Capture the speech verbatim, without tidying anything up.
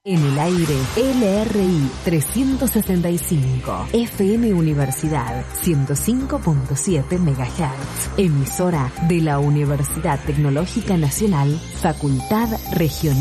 En el aire, L R I trescientos sesenta y cinco, F M Universidad ciento cinco punto siete megahertz, emisora de la Universidad Tecnológica Nacional, Facultad Regional.